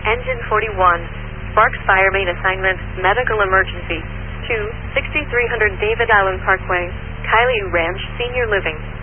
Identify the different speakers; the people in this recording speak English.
Speaker 1: Engine 41. Sparks Fire Main Assignment, Medical Emergency. 2, 6300 David Allen Parkway, Kylie Ranch Senior Living.